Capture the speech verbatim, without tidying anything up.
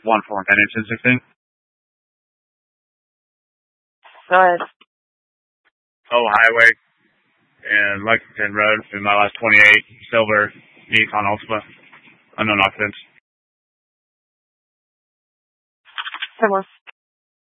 one four nine eight two sixteen. Go ahead. Oh, highway and Lexington Road in my last twenty-eight, silver, Nissan Altima, unknown occupants. Ten more.